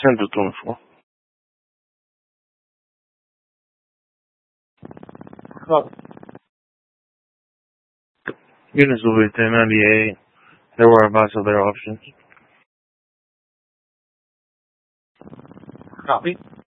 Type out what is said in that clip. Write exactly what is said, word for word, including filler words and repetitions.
sent it to me for. Copy. Units will be ten ninety-eight. There were advice of their options. Copy.